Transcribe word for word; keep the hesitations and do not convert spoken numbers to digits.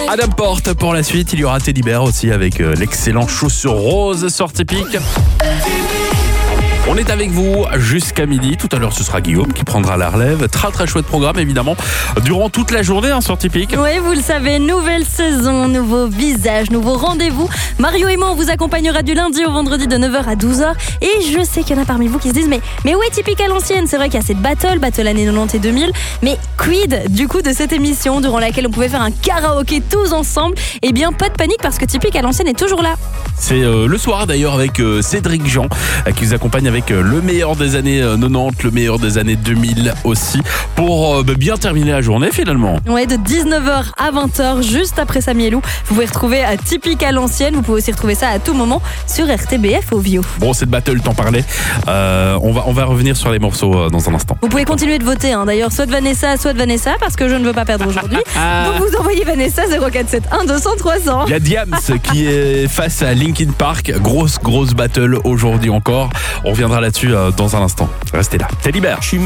Adam Porte pour la suite. Il y aura Teddy Bear aussi avec euh, l'excellent Chaussures Roses sur Typique. On est avec vous jusqu'à midi. Tout à l'heure, ce sera Guillaume qui prendra la relève. Très très chouette programme évidemment durant toute la journée hein, sur Typique. Oui, vous le savez, nouvelle saison, nouveau visage, nouveau rendez-vous. Mario et moi, on vous accompagnera du lundi au vendredi de neuf heures à douze heures. Et je sais qu'il y en a parmi vous qui se disent mais, mais où est Typique à l'ancienne? C'est vrai qu'il y a cette battle, battle années quatre-vingt-dix et deux mille. Mais quid du coup de cette émission durant laquelle on pouvait faire un karaoké tous ensemble? Eh bien, pas de panique parce que Typique à l'ancienne est toujours là. C'est euh, le soir d'ailleurs avec euh, Cédric Jean euh, qui vous accompagne avec euh, le meilleur des années euh, quatre-vingt-dix, le meilleur des années deux mille aussi pour euh, bah, bien terminer la journée finalement. Ouais, de dix-neuf heures à vingt heures, juste après Samy et Lou. Vous pouvez retrouver à Typique à l'ancienne. Vous pouvez aussi retrouver ça à tout moment sur R T B F Ovio. Bon, cette battle, t'en parlais. Euh, on va on va revenir sur les morceaux euh, dans un instant. Vous pouvez continuer de voter hein. D'ailleurs, soit de Vanessa, soit de Vanessa parce que je ne veux pas perdre aujourd'hui. Donc vous envoyez Vanessa zéro quatre sept un deux cents trois cents. Il y a Diams qui est face à Linkin Park. Grosse grosse battle aujourd'hui encore. On reviendra là-dessus euh, dans un instant. Restez là. Teddy Bear.